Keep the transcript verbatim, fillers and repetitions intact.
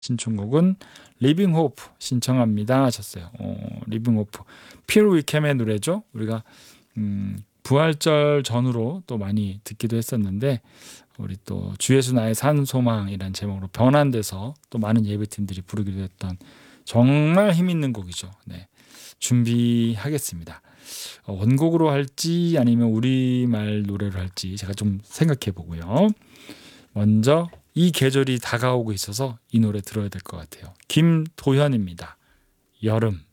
신청곡은 리빙 호프 신청합니다 하셨어요. 어, 리빙 호프 필 위켐의 노래죠. 우리가 음, 부활절 전후로 또 많이 듣기도 했었는데 우리 또 주 예수 나의 산 소망이라는 제목으로 변환돼서 또 많은 예배팀들이 부르기도 했던 정말 힘 있는 곡이죠. 네, 준비하겠습니다. 어, 원곡으로 할지 아니면 우리말 노래로 할지 제가 좀 생각해 보고요. 먼저 이 계절이 다가오고 있어서 이 노래 들어야 될 것 같아요. 김도현입니다. 여름.